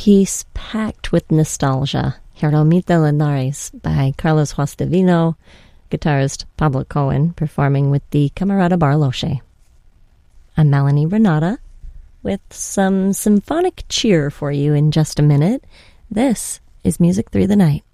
piece packed with nostalgia, Jeromita Linares by Carlos Juastavino, guitarist Pablo Cohen performing with the Camerata Barloche. I'm Melanie Renata with some symphonic cheer for you in just a minute. This is Music Through the Night.